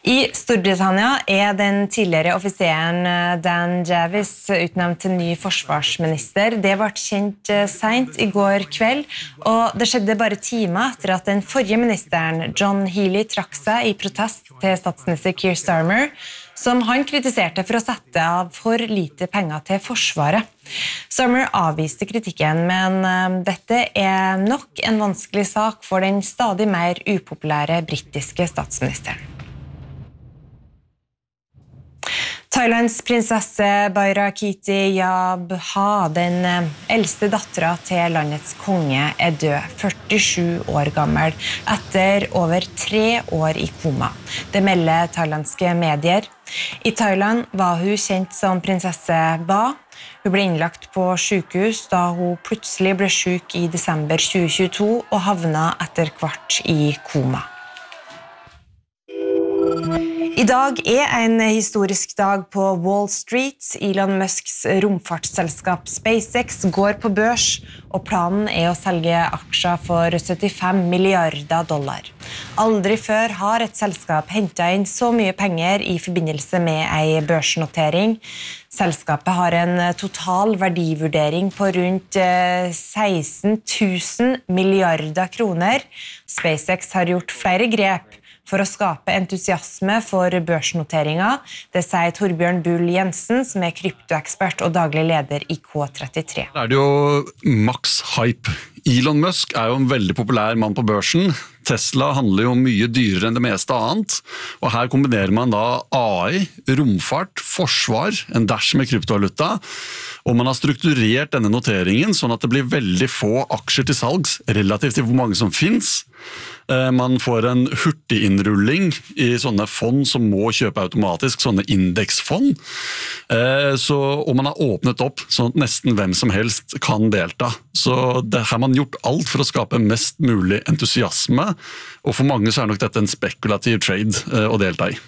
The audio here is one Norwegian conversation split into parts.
I Storbritannia den tidligere offiseren Dan Javis utnevnt til ny forsvarsminister. Det ble kjent sent I går kveld, og det skjedde bare timer etter at den forrige ministeren, John Healey, trakk seg I protest til statsminister Keir Starmer, som han kritiserte for å sette av for lite penger til forsvaret. Starmer avviste kritikken, men dette nok en vanskelig sak for den stadig mer upopulære britiske statsministeren. Thailands prinsesse Bairakiti Yabha, den eldste datteren til landets konge, død, 47 år gammel, etter over 3 år I koma. Det melder thailandske medier. I Thailand var hun kjent som prinsesse Ba. Hun ble innlagt på sykehus da hun plutselig ble syk I desember 2022 og havnet etter hvert I koma. I dag en historisk dag på Wall Street. Elon Musks romfartsselskap SpaceX går på børs, og planen å selge aksjer for $75 milliarder. Aldri før har et selskap hentet inn så mye penger I forbindelse med en børsnotering. Selskapet har en total verdivurdering på rundt 16 000 milliarder kroner. SpaceX har gjort flere grep for å skape entusiasme for børsnoteringen. Det sier Torbjørn Bull Jensen, som kryptoekspert og daglig leder I K33. Det jo maks hype. Elon Musk jo en veldig populær mann på børsen. Tesla handler jo mye dyrere enn det meste annet, og her kombinerer man da AI, romfart, forsvar, en dash med kryptovaluta, og man har strukturert denne noteringen sånn at det blir veldig få aksjer til salgs, relativt til hvor mange som finnes. Man får en hurtiginnrulling I sånne fond som må kjøpe automatisk, sånne indeksfond. Og man har åpnet opp sånn at nesten hvem som helst kan delta. Så det har man gjort alt for å skape mest mulig entusiasme, og for mange så nok dette en spekulativ trade å delta I.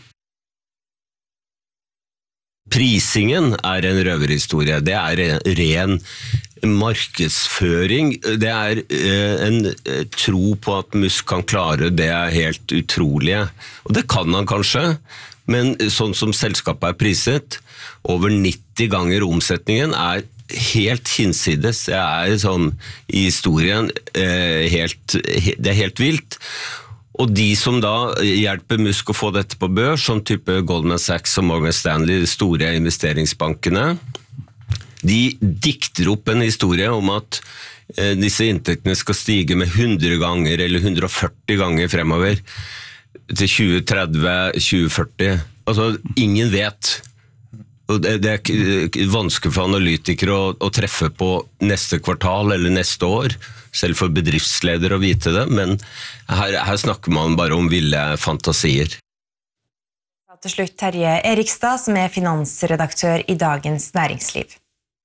Prisingen en røverhistorie. Det ren markedsføring. Det en tro på at Musk kan klare det helt utrolige. Og det kan han kanskje, men sånn som selskapet priset, over 90 ganger omsetningen helt hinsides. Det sånn I historien det helt vilt. Og de som da hjelper Musk å få dette på børs, som type Goldman Sachs og Morgan Stanley, de store investeringsbankene, de dikter opp en historie om at disse inntektene skal stige med 100 ganger eller 140 ganger fremover til 2030, 2040. Altså, ingen vet. Og det vanskelig for analytikere å treffe på neste kvartal eller neste år, selv for bedriftsledere å vite det, men her snakker man bare om ville fantasier. Til slutt Terje Erikstad, som finansredaktør I Dagens Næringsliv.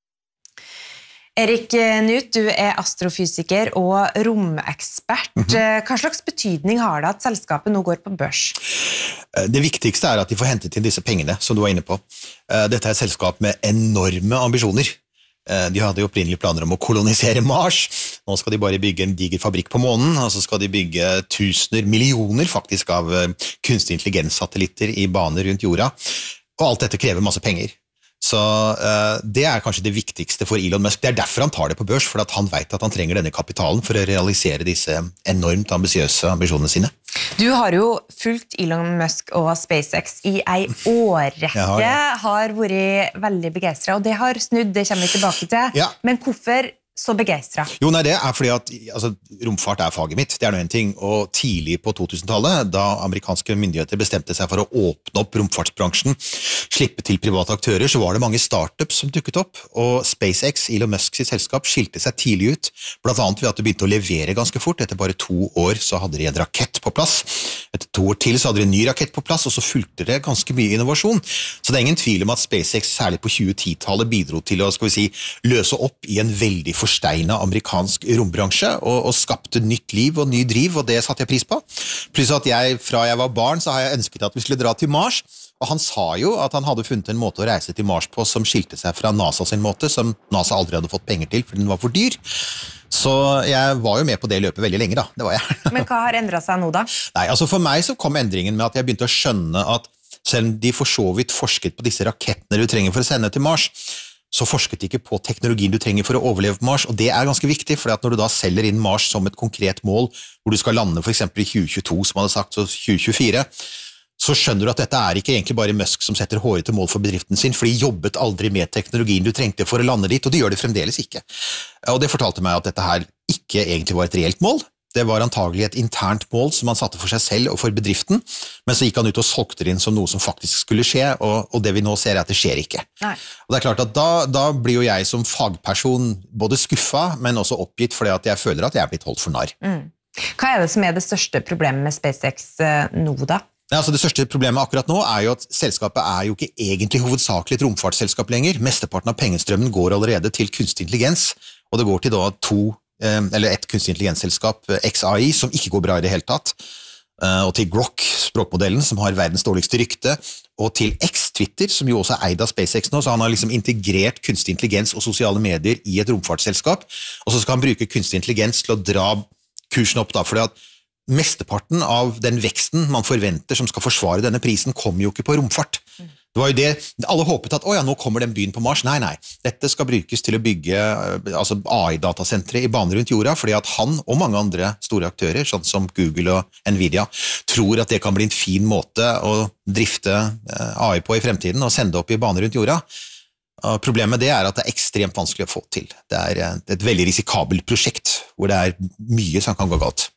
Erik Knut, du astrofysiker og romekspert. Hva slags betydning har det at selskapet nå går på børs? Det viktigste at de får hentet inn disse pengene, som du var inne på. Dette et selskap med enorme ambisjoner. De hadde jo opprinnelig planer om å kolonisere Mars. Nå skal de bare bygge en diger fabrikk på månen, og så skal de bygge tusener, millioner faktisk av kunstig intelligenssatellitter I baner rundt jorda. Og alt dette krever masse penger. Så det kanskje det viktigste for Elon Musk. Det derfor han tar det på børs, for at han vet at han trenger denne kapitalen for å realisere disse enormt ambisiøse ambisjonene sine. Du har jo fulgt Elon Musk og SpaceX I en årrekke, har vært veldig begeistret, og det har snudd, det kommer vi tilbake til. Men hvorfor så begeistret? Jo, nei, det fordi at romfart faget mitt, det noe en ting, og tidlig på 2000-tallet, da amerikanske myndigheter bestemte seg for å åpne opp romfartsbransjen, slippe til private aktører, så var det mange startups som dukket opp, og SpaceX, Elon Musks selskap, skilte seg tidlig ut, blant annet ved at det begynte å levere ganske fort. Etter bare 2 år så hadde de en rakett på plass. Etter 2 år til så hadde de en ny rakett på plass, og så fulgte det ganske mye innovasjon. Så det ingen tvil om at SpaceX, særlig på 2010-tallet, bidro til å, skal vi si, løse opp I en veldig forsteinet amerikansk rombransje, og skapte nytt liv og ny driv, og det satte jeg pris på. Pluss at fra jeg var barn, så har jeg ønsket at vi skulle dra til Mars, og han sa jo at han hadde funnet en måte å reise til Mars på som skilte seg fra NASA sin måte, som NASA aldri hadde fått penger til, for den var for dyr. Så jeg var jo med på det løpet veldig lenge da, det var jeg. Men hva har endret seg nå da? Nei, altså for meg så kom endringen med at jeg begynte å skjønne at selv om de for så vidt forsket på disse rakettene du trenger for å sende til Mars, så forsket de ikke på teknologien du trenger for å overleve på Mars, og det er ganske viktig, for når du da selger inn Mars som et konkret mål, hvor du skal lande for eksempel i 2022, som man hadde sagt, så 2024, så skjønner du at dette er ikke egentlig bare Musk som setter hårete mål for bedriften sin, for de jobbet aldri med teknologien du trengte for å lande dit, og de gjør det fremdeles ikke. Og det fortalte meg at dette her ikke egentlig var et reelt mål. Det var antagelig et internt mål som han satte for seg selv og for bedriften, men så gikk han ut og solgte det inn som noe som faktisk skulle skje, og det vi nå ser er at det skjer ikke. Nei. Og det er klart at da blir jo jeg som fagperson både skuffa, men også oppgitt, fordi at jeg føler at jeg er blitt holdt for narr. Hva er det som er det største problemet med SpaceX nå da? Ja, altså det største problemet akkurat nå er jo at selskapet er jo ikke egentlig hovedsakelig et romfartsselskap lenger. Mesteparten av pengestrømmen går allerede til kunstig intelligens, og det går til da et kunstig intelligensselskap, XAI, som ikke går bra i det hele tatt, og til Grok, språkmodellen, som har verdens dårligste rykte, og til X-Twitter, som jo også er eid av SpaceX nå, så han har liksom integrert kunstig intelligens og sosiale medier i et romfartsselskap, og så skal han bruke kunstig intelligens til å dra kursen opp da, fordi at mesteparten av den veksten man forventer som skal forsvare denne prisen kommer jo ikke på romfart. Det var jo det, alle håpet at, nå kommer den byen på Mars. Nei, dette skal brukes til å bygge AI-datasentre i bane rundt jorda, fordi at han og mange andre store aktører, sånn som Google og Nvidia, tror at det kan bli en fin måte å drifte AI på i fremtiden og sende opp i bane rundt jorda. Og problemet med det er at det er ekstremt vanskelig å få til. Det er et veldig risikabelt prosjekt, hvor det er mye som kan gå galt.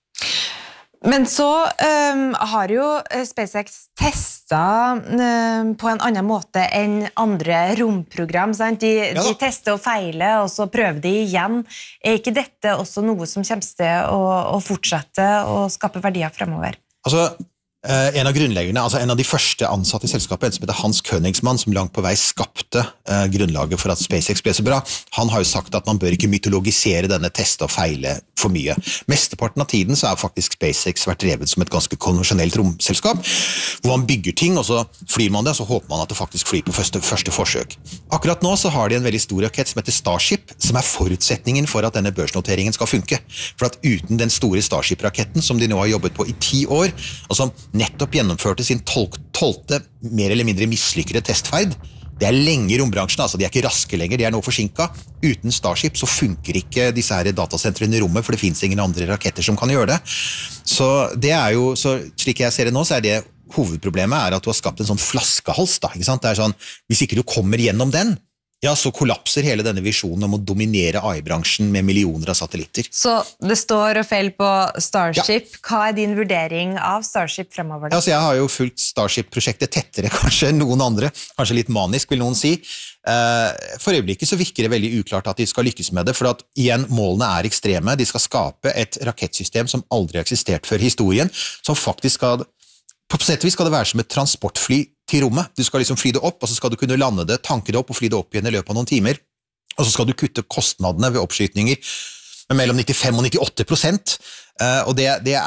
Men så har jo SpaceX testet på en annen måte enn andre romprogram, sant? De tester og feiler, og så prøver de igjen. Er ikke dette også noe som kommer til å fortsette å skape verdier fremover? Altså, en av grunnleggerne, altså en av de første ansatte i selskapet, som heter Hans Königsmann, som langt på vei skapte grunnlaget for at SpaceX ble så bra, han har jo sagt at man bør ikke mytologisere denne teste og feile for mye. Mesteparten av tiden så er faktisk SpaceX vært drevet som et ganske konvensjonelt romselskap, hvor man bygger ting, og så flyr man det, og så håper man at det faktisk flyr på første forsøk. Akkurat nå så har de en veldig stor rakett som heter Starship, som er forutsetningen for at denne børsnoteringen skal funke. For at uten den store Starship-raketten, som de nå har jobbet på i 10 år, og som nettopp gjennomførte sin 12. mer eller mindre mislykkede testferd. Det er lenge i rombransjen, altså de er ikke raske lenger, de er nå forsinket. Uten Starship så funker ikke disse her datasentrene i rommet, for det finnes ingen andre raketter som kan gjøre det. Så det er jo, slik jeg ser det nå, så er det hovedproblemet er at du har skapt en sånn flaskehals da, ikke sant? Det er sånn, hvis ikke du kommer gjennom den, ja, så kollapser hele denne visjonen om å dominere AI-bransjen med millioner av satellitter. Så det står og faller på Starship. Ja. Hva er din vurdering av Starship fremover? Ja, altså jeg har jo fulgt Starship-prosjektet tettere kanskje enn noen andre, kanskje litt manisk vil noen si. For øyeblikket så virker det veldig uklart at de skal lykkes med det, for at igjen, målene er ekstreme. De skal skape et rakettsystem som aldri har eksistert før i historien, som faktisk skal, på sett og vis skal det være som et transportfly til rommet. Du skal liksom fly det opp, og så skal du kunne lande det, tanke det opp og fly det opp igjen i løpet av noen timer. Og så skal du kutte kostnadene ved oppskytninger med mellom 95 og 98%. Og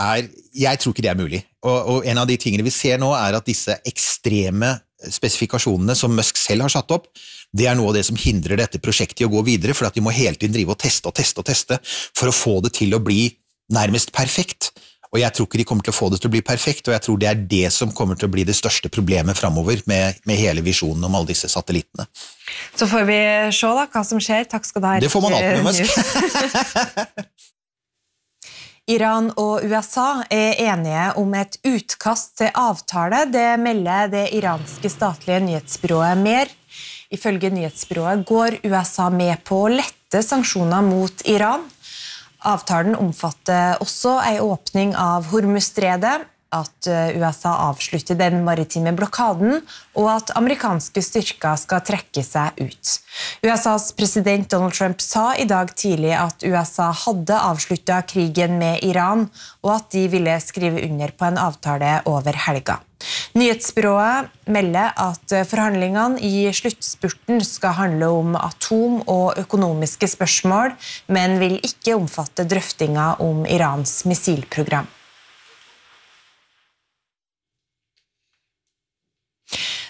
jeg tror ikke det er mulig. Og en av de tingene vi ser nå er at disse ekstreme spesifikasjonene som Musk selv har satt opp, det er noe av det som hindrer dette prosjektet i å gå videre, for at de må hele tiden drive og teste for å få det til å bli nærmest perfekt. Og jeg tror ikke de kommer til å få det til å bli perfekt, og jeg tror det er det som kommer til å bli det største problemet fremover med hele visjonen om alle disse satellittene. Så får vi se da hva som skjer. Takk skal du ha. Det får man alltid med Musk. Iran og USA er enige om et utkast til avtale. Det melder det iranske statlige nyhetsbyrået MER. Ifølge nyhetsbyrået går USA med på å lette sanksjoner mot Iran. Avtalen omfatter også en åpning av Hormuzstredet, at USA avslutter den maritime blokaden, og at amerikanske styrker skal trekke seg ut. USAs president Donald Trump sa i dag tidlig at USA hadde avsluttet krigen med Iran, og at de ville skrive under på en avtale over helga. Nyhetsbyrået melder at forhandlingene i sluttspurten skal handle om atom- og økonomiske spørsmål, men vil ikke omfatte drøftinger om Irans missilprogram.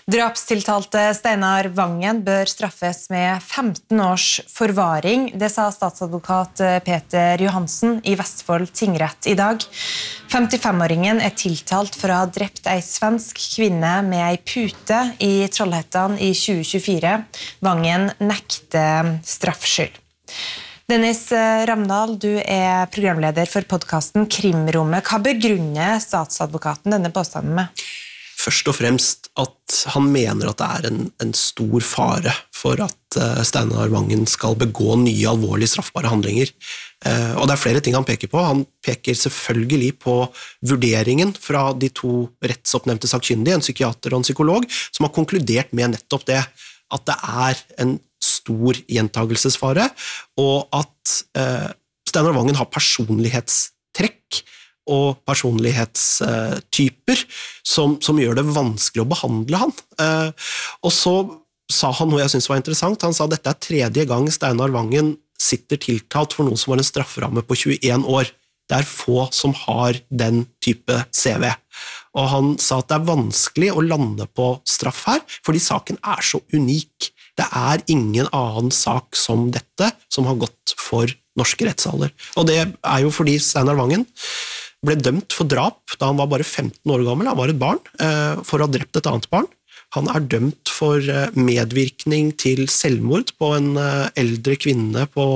Drapstiltalte Steinar Vangen bør straffes med 15 års forvaring, det sa statsadvokat Peter Johansen i Vestfold tingrett i dag. 55-åringen tiltalt for å ha drept ei svensk kvinne med ei pute i Trollhättan i 2024. Vangen nekter straffskyld. Dennis Ramdal, du programleder for podcasten Krimrommet. Hva begrunner statsadvokaten denne påstanden med? Først og fremst at han mener at det en stor fare for at Steinar Vangen skal begå nye alvorlige straffbare handlinger. Og det flere ting han peker på. Han peker selvfølgelig på vurderingen fra de to rettsoppnevnte sakkyndige, en psykiater og en psykolog, som har konkludert med nettopp det, at det en stor gjentagelsesfare, og at Steinar Vangen har personlighetstrekk og personlighetstyper som gjør det vanskelig å behandle han. Og så sa han noe jeg synes var interessant. Han sa at dette 3. gang Steinar Vangen sitter tiltalt for noe som har en strafferamme på 21 år. Det få som har den type CV. Og han sa at det vanskelig å lande på straff her, fordi saken så unik. Det ingen annen sak som dette som har gått for norske rettssaler. Og det jo fordi Steinar Vangen ble dømt for drap da han var bare 15 år gammel. Han var et barn for å ha drept et annet barn. Han dømt for medvirkning til selvmord på en eldre kvinne på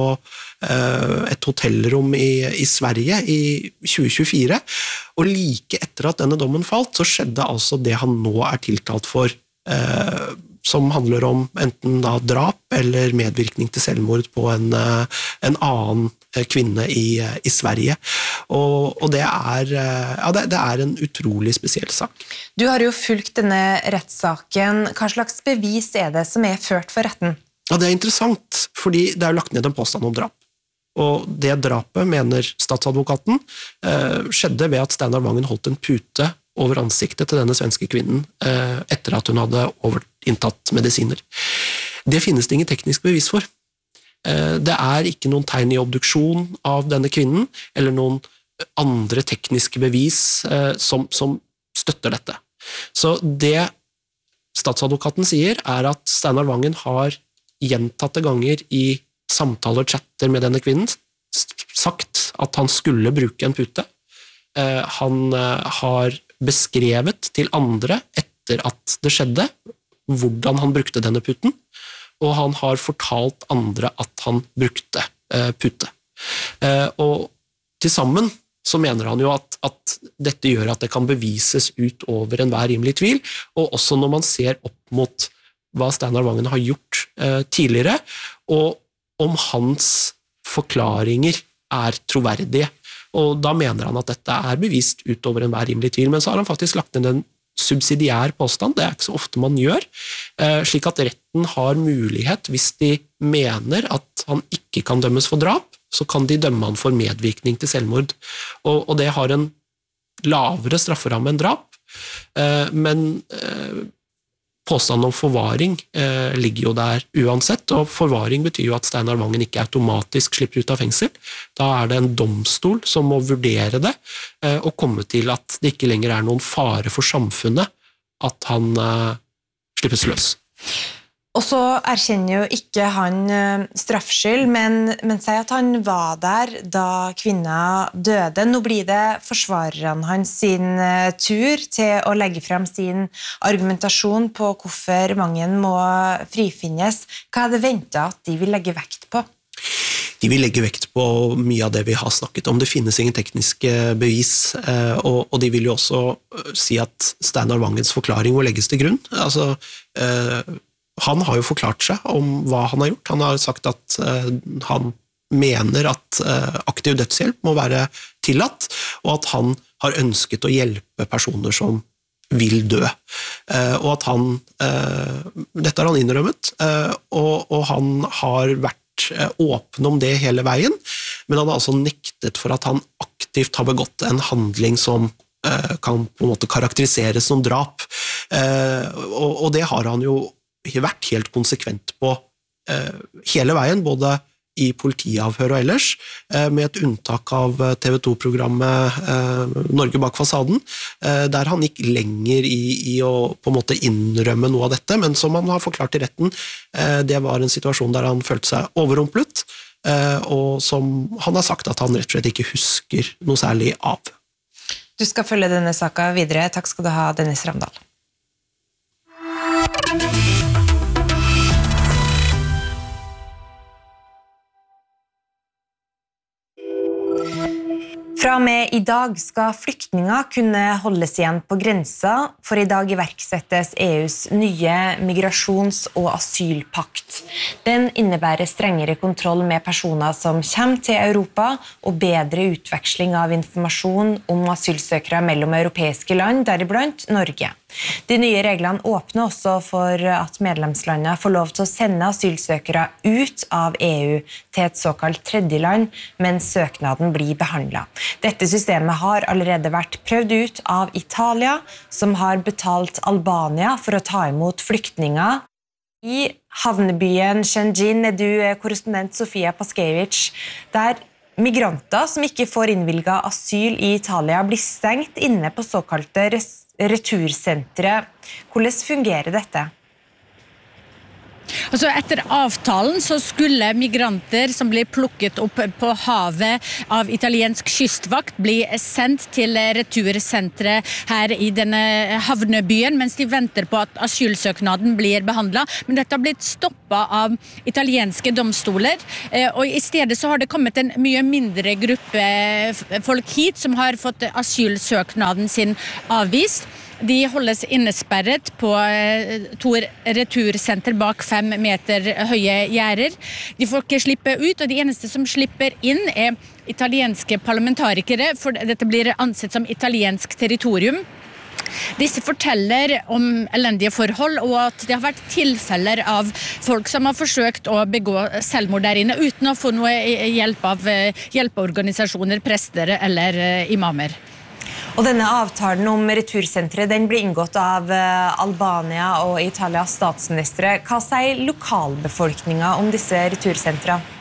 et hotellrom i Sverige i 2024. Og like etter at denne dommen falt, så skjedde altså det han nå tiltalt for, som handler om enten da drap eller medvirkning til selvmord på en annen kvinne i Sverige. Og det det en utrolig spesiell sak. Du har jo fulgt denne rettssaken. Hva slags bevis det som ført for retten? Ja, det interessant, fordi det lagt ned en påstand om drap. Og det drapet, mener statsadvokaten, skjedde ved at Steinar Vangen holdt en pute over ansiktet til denne svenske kvinnen etter at hun hadde inntatt medisiner. Det finnes det ingen teknisk bevis for. Det ikke noen tegn i obduksjon av denne kvinnen, eller noen andre tekniske bevis som støtter dette. Så det statsadvokaten sier at Steinar Vangen har gjentatte ganger i samtaler, chatter med denne kvinnen sagt at han skulle bruke en pute. Han har beskrevet til andre etter at det skjedde hvordan han brukte denne puten, og han har fortalt andre at han brukte pute. Og til sammen så mener han jo at dette gjør at det kan bevises ut over enhver rimelig tvil, og også når man ser opp mot hva Steinar Vangen har gjort tidligere, og om hans forklaringer troverdige. Og da mener han at dette bevist utover enhver rimelig tvil, men så har han faktisk lagt ned en subsidiær påstand, det ikke så ofte man gjør, slik at retten har mulighet, hvis de mener at han ikke kan dømmes for drap, så kan de dømme han for medvirkning til selvmord. Og det har en lavere strafferamme enn drap, men påstanden om forvaring ligger jo der uansett, og forvaring betyr jo at Steinar Vangen ikke automatisk slipper ut av fengsel. Da det en domstol som må vurdere det, og komme til at det ikke lenger noen fare for samfunnet at han slippes løs. Og så erkjenner jo ikke han straffskyld, men sier at han var der da kvinna døde. Nå blir det forsvarerne hans sin tur til å legge frem sin argumentasjon på hvorfor Vangen må frifinnes. Hva det ventet at de vil legge vekt på? De vil legge vekt på mye av det vi har snakket om. Det finnes ingen tekniske bevis, og de vil jo også si at Steinar Vangens forklaring må legges til grunn. Altså, han har jo forklart seg om hva han har gjort. Han har sagt at han mener at aktiv dødshjelp må være tillatt, og at han har ønsket å hjelpe personer som vil dø. Og at dette har han innrømmet, og han har vært åpen om det hele veien, men han har altså nektet for at han aktivt har begått en handling som kan på en måte karakteriseres som drap. Og det har han jo vært helt konsekvent på hele veien, både i politiavhør og ellers, med et unntak av TV2-programmet Norge bak fasaden, der han gikk lenger i å på en måte innrømme noe av dette, men som han har forklart i retten, det var en situasjon der han følte seg overrumplet, og som han har sagt at han rett og slett ikke husker noe særlig av. Du skal følge denne saken videre. Takk skal du ha, Dennis Ramdal. Fra og med i dag skal flyktninger kunne holdes igjen på grensa, for i dag iverksettes EUs nye migrasjons- og asylpakt. Den innebærer strengere kontroll med personer som kommer til Europa, og bedre utveksling av informasjon om asylsøkere mellom europeiske land, deriblant Norge. De nye reglene åpner også for at medlemslandene får lov til å sende asylsøkere ut av EU til et såkalt tredjeland, mens søknaden blir behandlet. Dette systemet har allerede vært prøvd ut av Italia, som har betalt Albania for å ta imot flyktninger. I havnebyen Shenzhen er du korrespondent Sofia Paskevich, der migranter som ikke får innvilget asyl i Italia blir stengt inne på såkalte retursentre. Hvordan fungerer dette? Altså etter avtalen så skulle migranter som ble plukket opp på havet av italiensk kystvakt bli sendt til retursentret her i denne havnebyen, mens de venter på at asylsøknaden blir behandlet. Men dette har blitt stoppet av italienske domstoler, og i stedet så har det kommet en mye mindre gruppe folk hit som har fått asylsøknaden sin avvist. De holdes innesperret på 2 retursenter bak 5 meter høye gjerder. De får ikke slippe ut, og de eneste som slipper inn er italienske parlamentarikere, for dette blir ansett som italiensk territorium. Disse forteller om elendige forhold, og at det har vært tilfeller av folk som har forsøkt å begå selvmord der inne, uten å få noe hjelp av hjelpeorganisasjoner, prester eller imamer. Og denne avtalen om retursentret, den ble inngått av Albania og Italias statsministre. Hva sier lokalbefolkningen om disse retursentrene?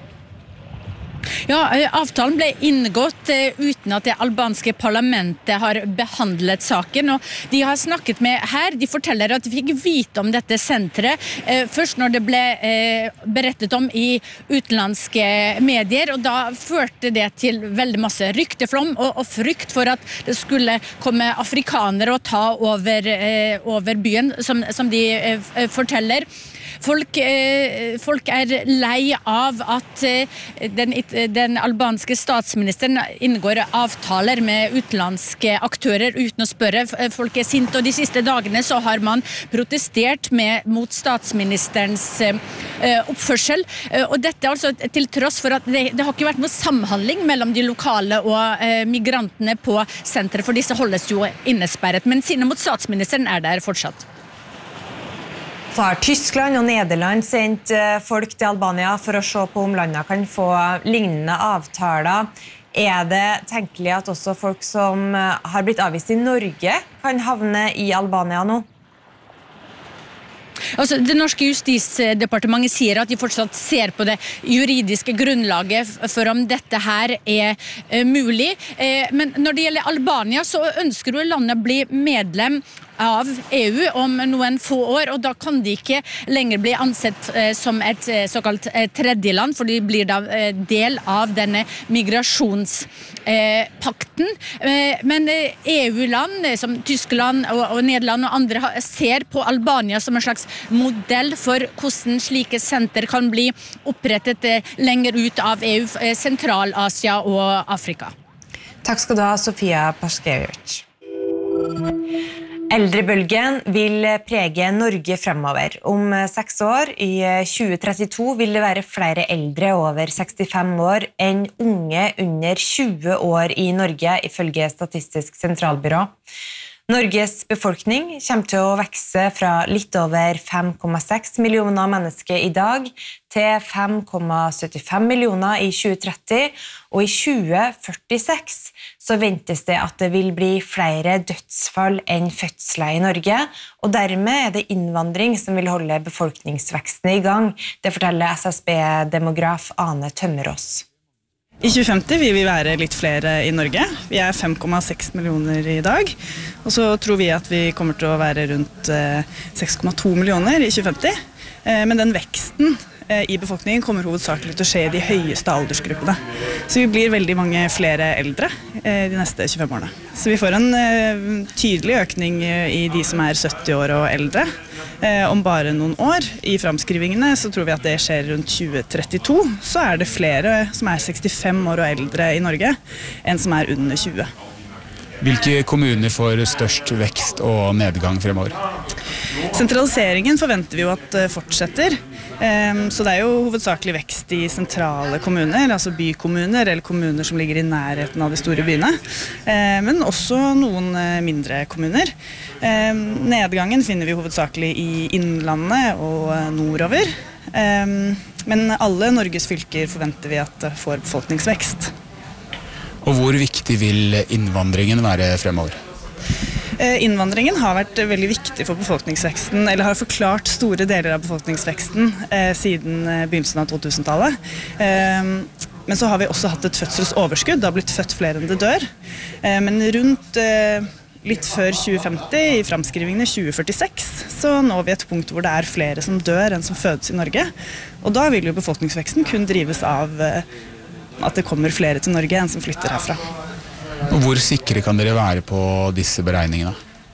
Ja, avtalen ble inngått uten at det albanske parlamentet har behandlet saken, og de har snakket med her, de forteller at de fikk vite om dette sentret først når det ble berettet om i utenlandske medier, og da førte det til veldig masse rykteflom og frykt for at det skulle komme afrikanere og ta over byen, som de forteller. Folk er lei av at den albanske statsministeren inngår avtaler med utenlandske aktører uten å spørre. Folk er sinte, og de siste dagene så har man protestert mot statsministerens oppførsel. Og dette altså til tross for at det har ikke vært noe samhandling mellom de lokale og migrantene på senteret, for disse holdes jo innesperret. Men sinnet mot statsministeren er der fortsatt. Så har Tyskland og Nederland sendt folk til Albania for å se på om landet kan få lignende avtaler. Er det tenkelig at også folk som har blitt avvist i Norge kan havne i Albania nå? Altså, det norske justisdepartementet sier at de fortsatt ser på det juridiske grunnlaget for om dette her er mulig. Men når det gjelder Albania, så ønsker jo landet bli medlem av EU om noen få år, og da kan de ikke lenger bli ansett som et såkalt tredjeland, for de blir da del av denne migrasjonspakten. Men EU-land som Tyskland og Nederland og andre ser på Albania som en slags modell for hvordan slike senter kan bli opprettet lenger ut av EU, Sentral-Asia og Afrika. Takk skal du ha, Sofia Paskevich. Eldrebølgen vil prege Norge fremover. Om 6 år, i 2032, vil det være flere eldre over 65 år enn unge under 20 år i Norge, ifølge Statistisk sentralbyrå. Norges befolkning kommer til å vokse fra litt over 5,6 millioner mennesker i dag til 5,75 millioner i 2030, og i 2046 så ventes det at det vil bli flere dødsfall enn fødsler i Norge, og dermed er det innvandring som vil holde befolkningsveksten i gang. Det forteller SSB-demograf Ane Tømmerås. I 2050 vil vi være litt flere i Norge. Vi 5,6 millioner i dag, og så tror vi at vi kommer til å være rundt 6,2 millioner i 2050. Men den veksten i befolkningen kommer hovedsakelig til å skje i de høyeste aldersgruppene. Så vi blir veldig mange flere eldre de neste 25 årene. Så vi får en tydelig økning i de som 70 år og eldre. Om bare noen år i framskrivingene så tror vi at det skjer rundt 2032. Så det flere som 65 år og eldre i Norge enn som under 20. Hvilke kommuner får størst vekst og nedgang fremover? Sentraliseringen forventer vi jo at fortsetter. Så det jo hovedsakelig vekst i sentrale kommuner, altså bykommuner eller kommuner som ligger i nærheten av de store byene. Men også noen mindre kommuner. Nedgangen finner vi hovedsakelig i innlandet og nordover. Men alle Norges fylker forventer vi at får befolkningsvekst. Og hvor viktig vil innvandringen være fremover? Innvandringen har vært veldig viktig for befolkningsveksten, eller har forklart store deler av befolkningsveksten siden begynnelsen av 2000-tallet. Men så har vi også hatt et fødselsoverskudd, det har blitt født flere enn det dør. Men rundt litt før 2050, i framskrivingene 2046, så når vi et punkt hvor det flere som dør enn som fødes i Norge. Og da vil jo befolkningsveksten kun drives av at det kommer flere til Norge enn som flytter herfra. Og hvor sikre kan dere være på disse beregningene?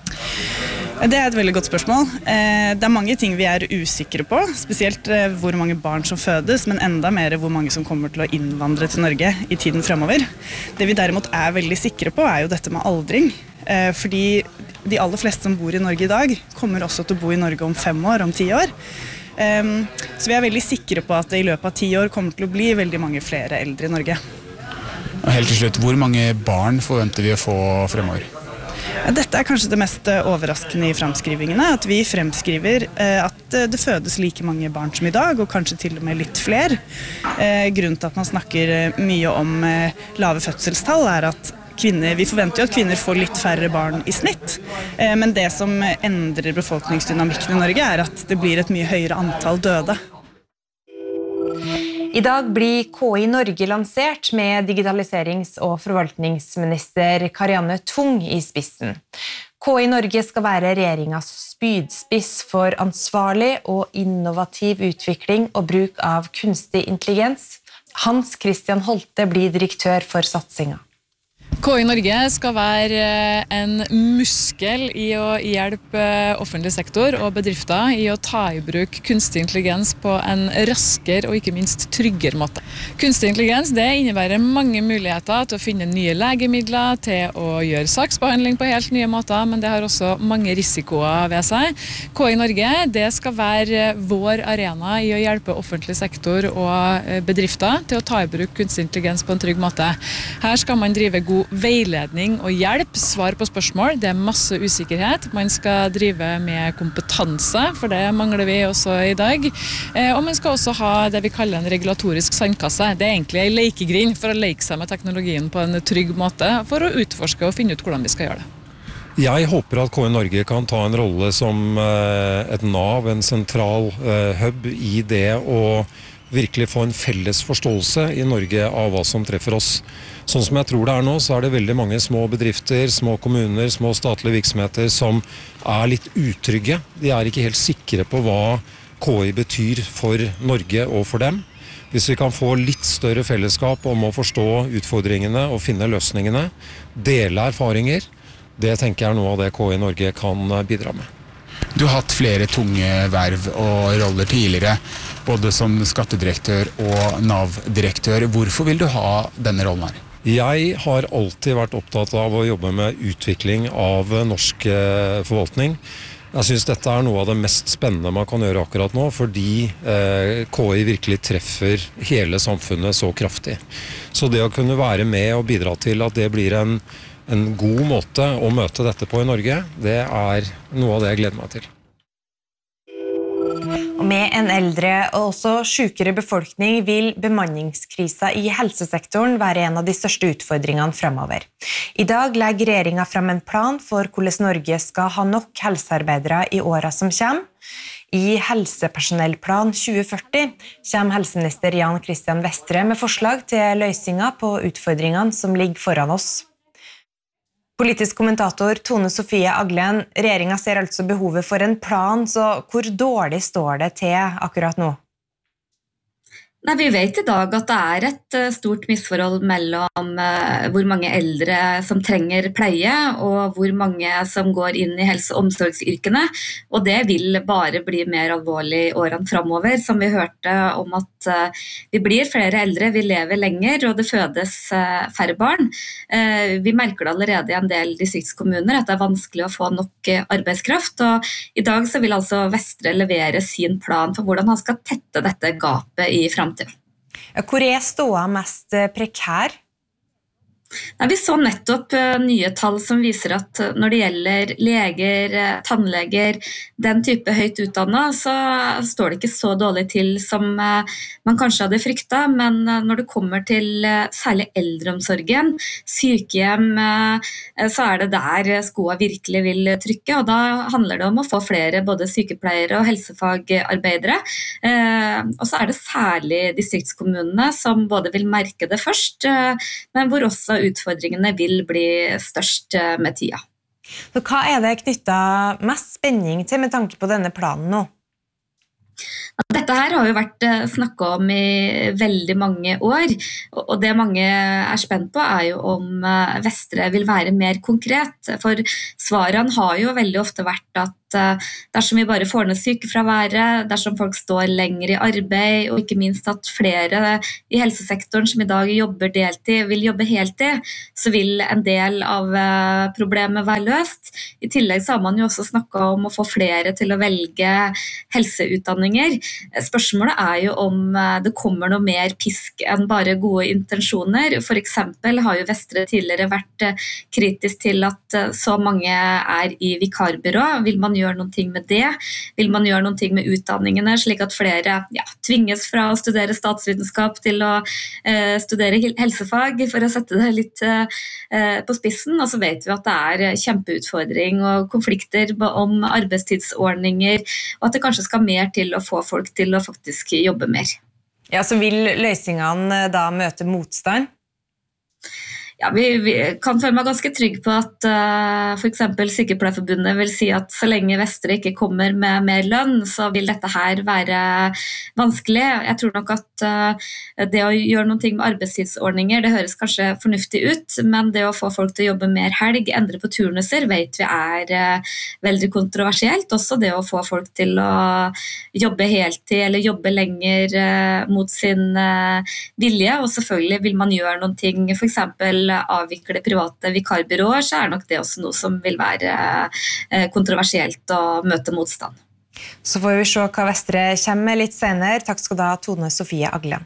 Det et veldig godt spørsmål. Det mange ting vi usikre på, spesielt hvor mange barn som fødes, men enda mer hvor mange som kommer til å innvandre til Norge i tiden fremover. Det vi derimot veldig sikre på jo dette med aldring, fordi de aller fleste som bor i Norge i dag kommer også til å bo i Norge om 5 år, om 10 år. Så vi veldig sikre på at det i løpet av 10 år kommer til å bli veldig mange flere eldre i Norge. Og helt til slutt, hvor mange barn forventer vi å få fremover? Dette kanskje det mest overraskende i framskrivingene, at vi fremskriver at det fødes like mange barn som i dag, og kanskje til og med litt flere. Grunnen til at man snakker mye om lave fødselstall at vi forventer jo at kvinner får litt færre barn i snitt, men det som endrer befolkningsdynamikken i Norge at det blir et mye høyere antall døde. I dag blir KI Norge lansert med digitaliserings- og forvaltningsminister Karianne Tung i spissen. KI Norge skal være regjeringens spydspiss for ansvarlig og innovativ utvikling og bruk av kunstig intelligens. Hans Christian Holte blir direktør for satsingen. KI Norge skal være en muskel i å hjelpe offentlig sektor og bedrifter i å ta i bruk kunstig intelligens på en raskere og ikke minst tryggere måte. Kunstig intelligens det innebærer mange muligheter til å finne nye legemidler, til å gjøre saksbehandling på helt nye måter, men det har også mange risikoer ved seg. KI Norge det skal være vår arena i å hjelpe offentlig sektor og bedrifter til å ta i bruk kunstig intelligens på en trygg måte. Her skal man drive god veiledning og hjelp, svar på spørsmål. Det masse usikkerhet. Man skal drive med kompetanse, for det mangler vi også i dag. Og man skal også ha det vi kaller en regulatorisk sandkasse. Det egentlig en lekegrind for å leke seg med teknologien på en trygg måte, for å utforske og finne ut hvordan vi skal gjøre det. Jeg håper at KI Norge kan ta en rolle som et nav, en sentral hub i det å virkelig få en felles forståelse i Norge av hva som treffer oss. Sånn som jeg tror det nå, så det veldig mange små bedrifter, små kommuner, små statlige virksomheter som litt utrygge. De ikke helt sikre på hva KI betyr for Norge og for dem. Hvis vi kan få litt større fellesskap om å forstå utfordringene og finne løsningene, dele erfaringer, det tenker jeg noe av det KI Norge kan bidra med. Du har hatt flere tunge verv og roller tidligere, både som skattedirektør og NAV-direktør. Hvorfor vil du ha denne rollen her? Jeg har alltid vært opptatt av å jobbe med utvikling av norsk forvaltning. Jeg synes dette noe av det mest spennende man kan gjøre akkurat nå, fordi KI virkelig treffer hele samfunnet så kraftig. Så det å kunne være med og bidra til at det blir en en god måte å møte dette på i Norge, det noe av det jeg gleder meg til. Og med en eldre og også sykere befolkning vil bemanningskrisa i helsesektoren være en av de største utfordringene fremover. I dag legger regjeringen frem en plan for hvordan Norge skal ha nok helsearbeidere i årene som kommer. I Helsepersonellplan 2040 kommer helseminister Jan Christian Vestre med forslag til løsninger på utfordringene som ligger foran oss. Politisk kommentator Tone Sofie Aglen, regjeringen ser altså behovet for en plan, så hvor dårlig står det til akkurat nå? Nei, vi vet I dag at det et stort misforhold mellom hvor mange eldre som trenger pleie og hvor mange som går inn I helse- og omsorgsyrkene, og det vil bare bli mer alvorlig I årene fremover, som vi hørte om at vi blir flere eldre, vi lever lenger og det fødes færre barn. Vi merker det allerede I en del distriktskommuner at det vanskelig å få nok arbeidskraft, og I dag så vil altså Vestre levere sin plan for hvordan han skal tette dette gapet I fremtiden. Hvor ståa mest prekær? Nei, vi så nettopp nye tall som viser at når det gjelder leger, tannleger, den type høyt utdannet, så står det ikke så dårlig til som man kanskje hadde fryktet, men når det kommer til særlig eldreomsorgen, sykehjem, så det der skoa virkelig vil trykke, og da handler det om å få flere både sykepleiere og helsefagarbeidere, og så det særlig distriktskommunene som både vil merke det først, men hvor også utfordringene vil bli størst med tida. Så hva det knyttet mest spenning til med tanke på denne planen nå? Dette her har jo vært snakket om I veldig mange år, og det mange spent på jo om Vestre vil være mer konkret, for svarene har jo veldig ofte vært at dersom vi bare får ned sykefraværet, dersom folk står lenger I arbeid, og ikke minst at flere I helsesektoren som I dag jobber deltid, vil jobbe heltid, så vil en del av problemet være løst. I tillegg så har man jo også snakket om å få flere til å velge helseutdanninger. Spørsmålet jo om det kommer noe mer pisk enn bare gode intensjoner. For eksempel har jo Vestre tidligere vært kritisk til at så mange I vikarbyrå. Vil man gjøre noe med det? Vil man gjøre noe med utdanningene, slik at flere tvinges fra å studere statsvitenskap til å studere helsefag, for å sette det litt på spissen? Og så vet vi at det kjempeutfordring og konflikter om arbeidstidsordninger, og at det kanskje skal mer til å få folk til å faktisk jobbe mer. Ja, så vil løsningene da møte motstand? Ja, vi kan føle meg ganske trygg på at for eksempel Sykepleierforbundet vil si at så lenge Vestre ikke kommer med mer lønn, så vil dette her være vanskelig. Jeg tror nok at det å gjøre noe med arbeidstidsordninger, det høres kanskje fornuftig ut, men det å få folk til å jobbe mer helg, endre på turnuser, vet vi veldig kontroversielt. Også det å få folk til å jobbe heltid eller jobbe lenger mot sin vilje, og selvfølgelig vil man gjøre noe, for eksempel avvikle private vikarbyråer, så nok det også noe som vil være kontroversielt å møte motstand. Så får vi se hva Vestre kommer med litt senere. Takk skal du ha, Tone Sofie Aglen.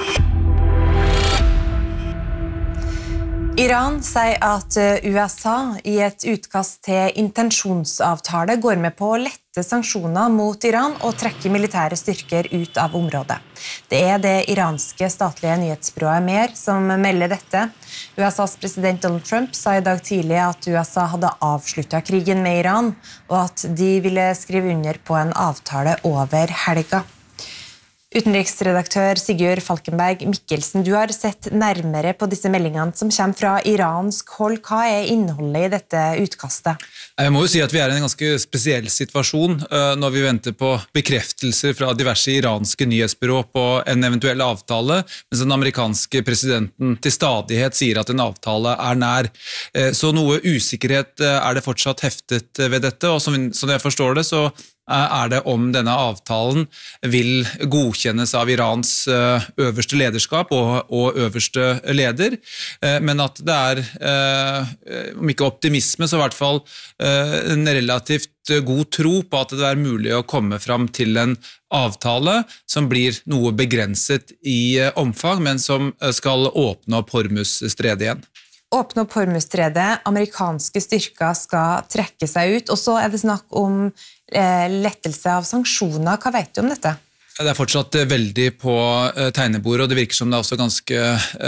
Iran sier at USA I et utkast til intensjonsavtale går med på å lette sanksjoner mot Iran og trekke militære styrker ut av området. Det det iranske statlige nyhetsbyrået Mer som melder dette. USAs president Donald Trump sa I dag tidlig at USA hadde avsluttet krigen med Iran, og at de ville skrive under på en avtale over helga. Utenriksredaktør Sigurd Falkenberg Mikkelsen, du har sett nærmere på disse meldingene som kommer fra iransk hold. Hva innholdet I dette utkastet? Jeg må jo si at vi I en ganske spesiell situasjon når vi venter på bekreftelser fra diverse iranske nyhetsbyrå på en eventuell avtale, mens den amerikanske presidenten til stadighet sier at en avtale nær. Så noe usikkerhet det fortsatt heftet ved dette, og som jeg forstår det, så det om denne avtalen vil godkjennes av Irans øverste lederskap og øverste leder, men at det om ikke optimisme, så I hvert fall en relativt god tro på at det mulig å komme fram til en avtale som blir noe begrenset I omfang, men som skal åpne opp Hormuzstredet igjen. åpne opp Hormuzstredet, amerikanske styrker skal trekke seg ut, og så det snakk om lettelse av sanksjoner. Hva vet du om dette? Det fortsatt veldig på tegnebordet, og det virker som det også ganske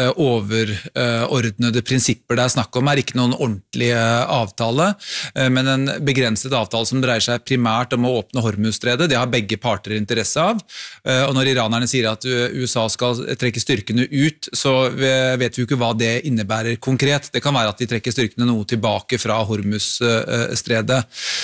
overordnede prinsipper det snakk om. Det ikke noen ordentlig avtale, men en begrenset avtale som dreier seg primært om å åpne Hormuzstredet. Det har begge parter interesse av, og når iranerne sier at USA skal trekke styrkene ut, så vet vi jo ikke hva det innebærer konkret. Det kan være at de trekker styrkene noe tilbake fra Hormuzstredet.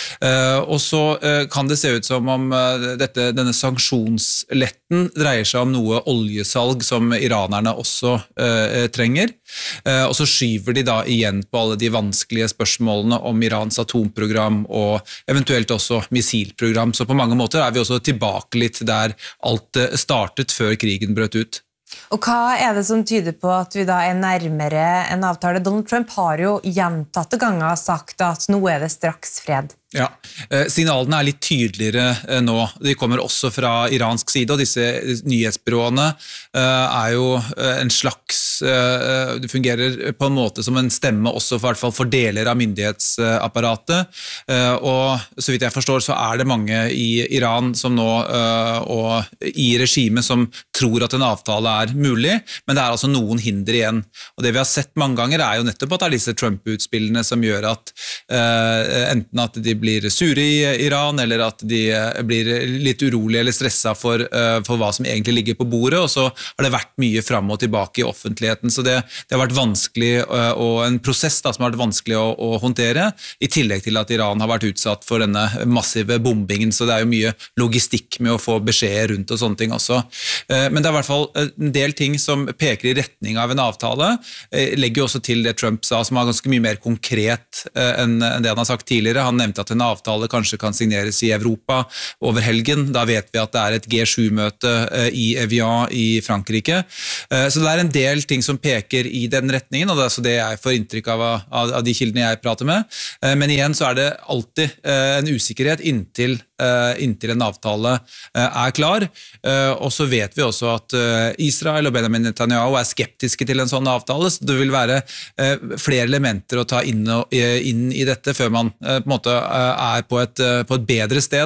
Og så kan det se ut som om denne sanksjonsletten dreier seg om noe oljesalg som iranerne også trenger, og så skyver de da igjen på alle de vanskelige spørsmålene om Irans atomprogram og eventuelt også missilprogram, så på mange måter vi også tilbake litt der alt startet før krigen brøt ut. Og hva det som tyder på at vi da nærmere en avtale? Donald Trump har jo gjentatte ganger sagt at nå det straks fred. Ja, signalene litt tydeligere nå. De kommer også fra iransk side, og disse nyhetsbyråene jo en slags, det fungerer på en måte som en stemme også for, i hvert fall for deler av myndighetsapparatet, og så vidt jeg forstår så det mange i Iran som nå, og i regimet som tror at en avtale mulig, men det altså noen hinder igjen. Og det vi har sett mange ganger jo nettopp at det disse Trump-utspillene som gjør at enten at de blir sure i Iran, eller at de blir litt urolige eller stresset for hva som egentlig ligger på bordet, og så har det vært mye frem og tilbake i offentligheten, så det har vært vanskelig, og en prosess som har vært vanskelig å håndtere, i tillegg til at Iran har vært utsatt for denne massive bombingen, så det jo mye logistikk med å få beskjeder rundt og sånne ting også. Men det i hvert fall en del ting som peker i retning av en avtale, legger jo også til det Trump sa, som ganske mye mer konkret enn det han har sagt tidligere. Han nevnte at en avtale kanskje kan signeres i Europa over helgen. Da vet vi at det et G7-møte i Evian i Frankrike. Så det en del ting som peker i den retningen, og det så det jeg får inntrykk av de kildene jeg prater med. Men igjen så det alltid en usikkerhet inntil en avtale klar. Og så vet vi også at Israel og Benjamin Netanyahu skeptiske til en sånn avtale, så det vil være flere elementer å ta inn i dette før man på en måte på et bedre sted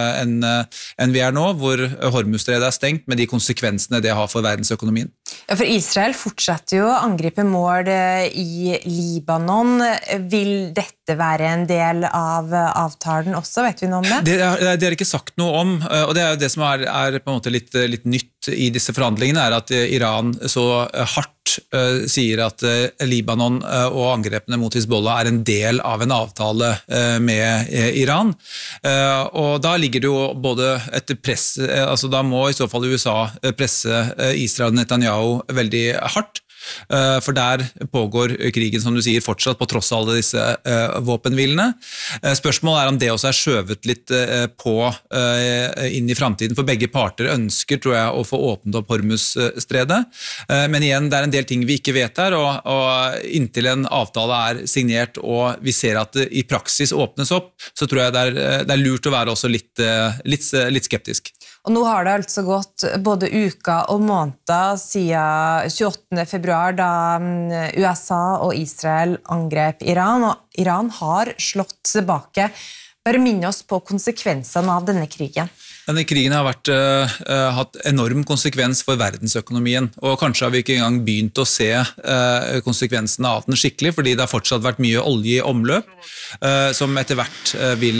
enn vi nå, hvor Hormuzstredet stengt med de konsekvensene det har for verdensøkonomien. Ja, for Israel fortsetter jo å angripe mål i Libanon. Vil dette være en del av avtalen også? Vet vi noe om det? Det ikke sagt noe om, og det jo det som på en måte litt nytt i disse forhandlingene, at Iran så hardt sier at Libanon og angrepene mot Hezbollah en del av en avtale med Iran, og da ligger det jo både et press, altså da må i så fall USA presse Israel og Netanyahu veldig hardt, for der pågår krigen, som du sier, fortsatt på tross av alle disse våpenhvilene. Spørsmålet om det også skjøvet litt på inn i fremtiden, for begge parter ønsker, tror jeg, å få åpnet opp Hormuzstredet. Men igjen, det en del ting vi ikke vet her, og inntil en avtale signert, og vi ser at det i praksis åpnes opp, så tror jeg det lurt å være også litt skeptisk. Og nå har det altså gått både uker og måneder siden 28. februar, da USA og Israel angrep Iran, og Iran har slått tilbake. Bare minne oss på konsekvensene av denne krigen. Denne krigen har hatt enorm konsekvens for verdensøkonomien, og kanskje har vi ikke engang begynt å se konsekvensene av den skikkelig, fordi det har fortsatt vært mye olje i omløp, som etter hvert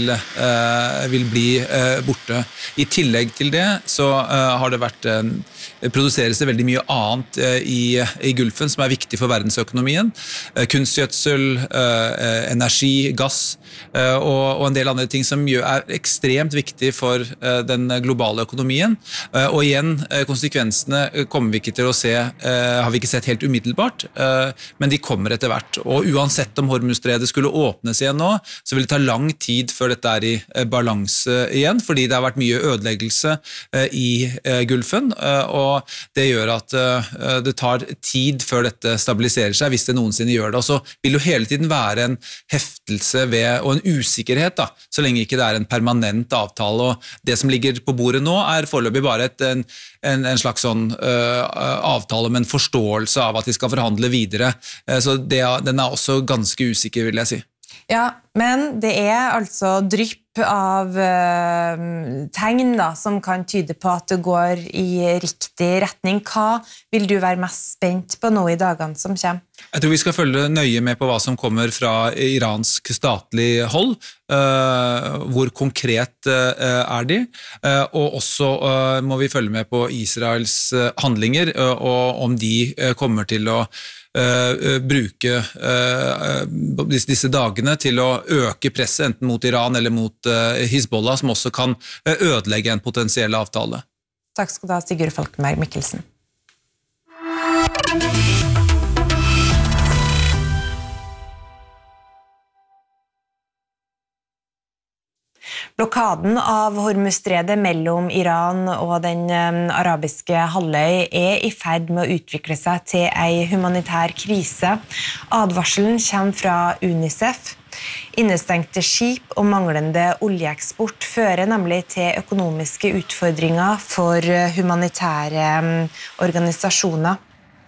vil bli borte. I tillegg til det så har det produseres det veldig mye annet i Gulfen som viktig for verdensøkonomien. Kunstgjødsel, energi, gass og en del andre ting som ekstremt viktig for den globale økonomien. Og igjen, konsekvensene kommer vi ikke til å se, har vi ikke sett helt umiddelbart, men de kommer etter hvert. Og uansett om Hormuzstredet skulle åpnes igjen nå, så vil det ta lang tid før dette i balanse igjen, fordi det har vært mye ødeleggelse i Gulfen, og det gjør at det tar tid før dette stabiliserer seg, hvis det noensinne gjør det. Og så vil det jo hele tiden være en heftelse og en usikkerhet, så lenge ikke det en permanent avtale, og det som ligger ligger på bordet nå, foreløpig bare en slags sånn avtale med en forståelse av at de skal forhandle videre. Så den også ganske usikker, vil jeg si. Ja, men det altså drypp av tegn da, som kan tyde på at det går i riktig retning. Hva vil du være mest spent på nå i dagene som kommer? Jeg tror vi skal følge nøye med på hva som kommer fra iransk statlig hold, hvor konkret de, og også må vi følge med på Israels handlinger, og om de kommer til å bruke disse dagene til å øke presset enten mot Iran eller mot Hizbollah, som også kan ødelegge en potensiell avtale. Takk skal du ha, Sigurd Falkenberg Mikkelsen. Blokaden av Hormuzstredet mellom Iran og den arabiske halvøy i ferd med å utvikle seg til en humanitær krise. Advarselen kommer fra UNICEF. Innestengte skip og manglende oljeeksport fører nemlig til økonomiske utfordringer for humanitære organisasjoner.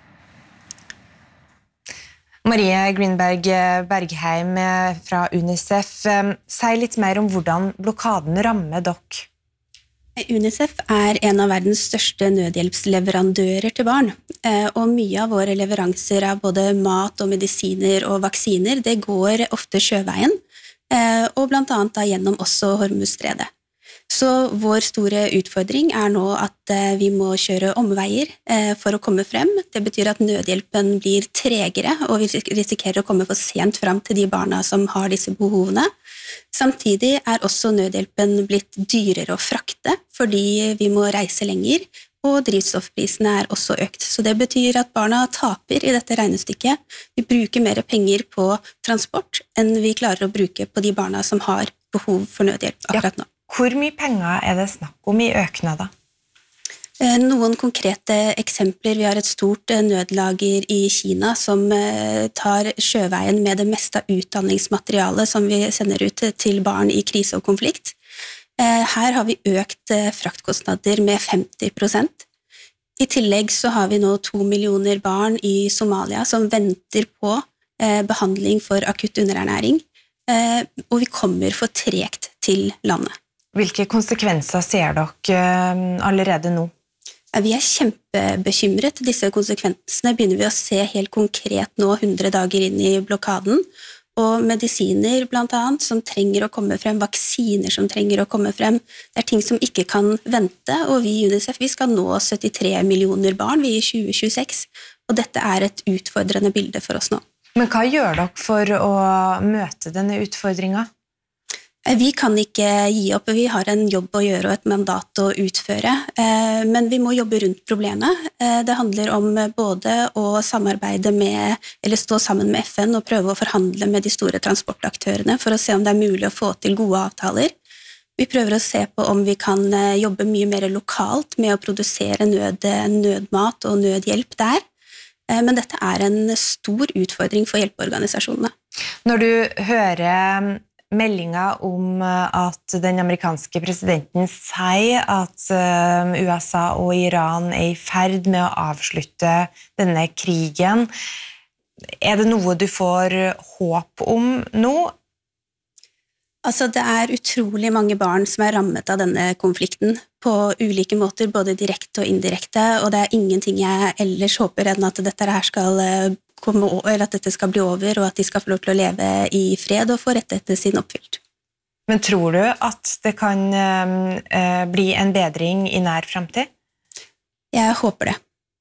Marie Greenberg Bergheim fra UNICEF, si litt mer om hvordan blokaden rammer dere. UNICEF en av verdens største nødhjelpsleverandører til barn, og mye av våre leveranser av både mat og medisiner og vaksiner, det går ofte sjøveien, og blant annet da gjennom også Hormuzstredet. Så vår store utfordring nå at vi må kjøre omveier for å komme frem. Det betyr at nødhjelpen blir tregere, og vi risikerer å komme for sent frem til de barna som har disse behovene. Samtidig også nødhjelpen blitt dyrere å frakte, fordi vi må reise lenger, og drivstoffprisene også økt. Så det betyr at barna taper i dette regnestykket. Vi bruker mer penger på transport enn vi klarer å bruke på de barna som har behov for nødhjelp akkurat nå. Hvor mye penger det snakk om i øknader? Noen konkrete eksempler. Vi har et stort nødlager i Kina som tar sjøveien med det meste av utdanningsmaterialet som vi sender ut til barn i krise og konflikt. Her har vi økt fraktkostnader med 50%. I tillegg så har vi nå 2 millioner barn i Somalia som venter på behandling for akutt underernæring, og vi kommer for tregt til landet. Hvilke konsekvenser ser dere allerede nå? Vi kjempebekymret. Disse konsekvensene begynner vi å se helt konkret nå 100 dager inn i blokaden, og medisiner blant annet som trenger å komme frem, vaksiner som trenger å komme frem. Det ting som ikke kan vente, og vi i UNICEF vi skal nå 73 millioner barn vi i 2026, og dette et utfordrende bilde for oss nå. Men hva gjør dere for å møte denne utfordringen? Vi kan ikke gi opp, vi har en jobb å gjøre og et mandat å utføre, men vi må jobbe rundt problemet. Det handler om både å samarbeide med, eller stå sammen med FN og prøve å forhandle med de store transportaktørene for å se om det mulig å få til gode avtaler. Vi prøver å se på om vi kan jobbe mye mer lokalt med å produsere nødmat og nødhjelp der. Men dette en stor utfordring for hjelpeorganisasjonene. Når du hører meldinga om at den amerikanske presidenten sier at USA og Iran i ferd med å avslutte denne krigen, det noe du får håp om nå? Altså, det utrolig mange barn som rammet av denne konflikten på ulike måter, både direkte og indirekte, og det ingenting jeg ellers håper enn at dette her skal komme over, eller at dette skal bli over, og at de skal få lov til å leve i fred og få rettighetene sine oppfylt. Men tror du at det kan bli en bedring i nær fremtid? Jeg håper det.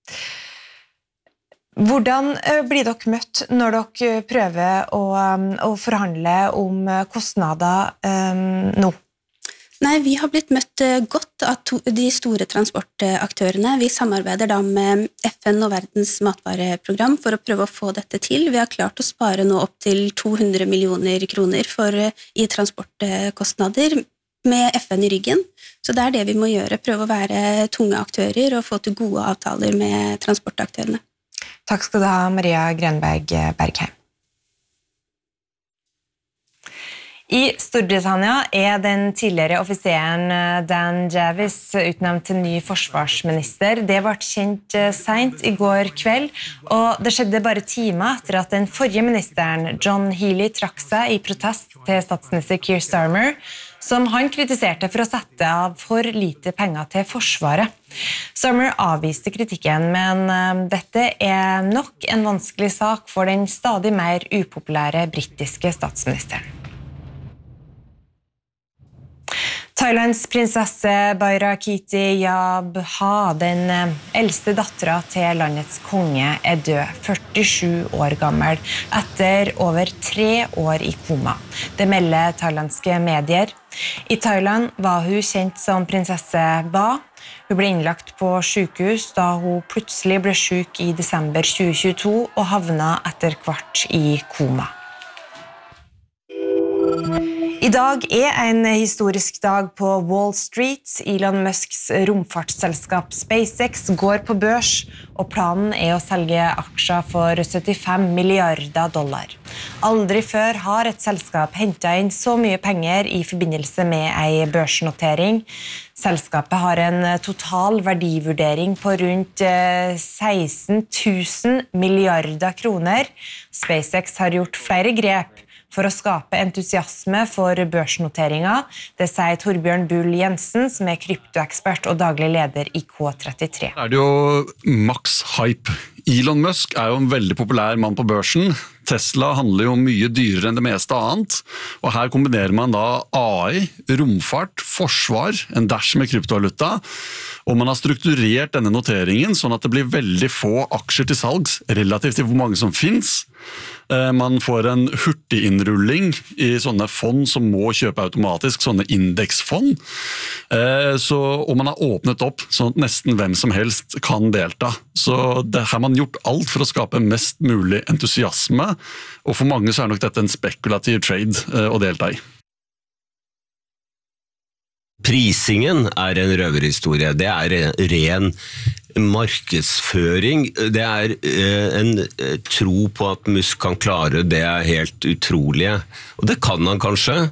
Hvordan blir dere møtt når dere prøver å forhandle om kostnader nå? Nei, vi har blitt møtt godt av de store transportaktørene. Vi samarbeider da med FN og Verdens matvareprogram for å prøve å få dette til. Vi har klart å spare nå opp til 200 millioner kroner i transportkostnader med FN i ryggen. Så det det vi må gjøre, prøve å være tunge aktører og få til gode avtaler med transportaktørene. Takk skal du ha, Maria Grønberg Bergheim. I Storbritannia den tidligere offiseren Dan Javis utnevnt til ny forsvarsminister. Det ble kjent sent I går kveld, og det skjedde bare timer etter at den forrige ministeren, John Healey, trakk seg I protest til statsminister Keir Starmer, som han kritiserte for å sette av for lite penger til forsvaret. Starmer avviste kritikken, men dette nok en vanskelig sak for den stadig mer upopulære britiske statsministeren. Thailands prinsesse Bairakiti Yabha, den eldste datteren til landets konge, død, 47 år gammel, etter over 3 år I koma. Det melder thailandske medier. I Thailand var hun kjent som prinsesse Ba. Hun ble innlagt på sykehus da hun plutselig ble syk I desember 2022 og havnet etter hvert I koma. I dag en historisk dag på Wall Street. Elon Musks romfartsselskap SpaceX går på børs, og planen å selge aksjer for $75 milliarder. Aldri før har et selskap hentet inn så mye penger I forbindelse med en børsnotering. Selskapet har en total verdivurdering på rundt 16 000 milliarder kroner. SpaceX har gjort flere grep for å skape entusiasme for børsnoteringen. Det sier Torbjørn Bull Jensen, som kryptoekspert og daglig leder I K33. Det jo maks hype. Elon Musk jo en veldig populær mann på børsen. Tesla handler jo mye dyrere enn det meste annet, og her kombinerer man da AI, romfart, forsvar, en dash med kryptovaluta, og man har strukturert denne noteringen sånn at det blir veldig få aksjer til salgs, relativt til hvor mange som finnes. Man får en hurtiginnrulling I sånne fond som må kjøpe automatisk, sånne indeksfond, og man har åpnet opp sånn at nesten hvem som helst kan delta. Så det har man gjort alt for å skape mest mulig entusiasme, og for mange så nok dette en spekulativ trade å delta I. Prisingen en røverhistorie. Det ren markedsføring. Det en tro på at Musk kan klare det helt utrolige. Og det kan han kanskje,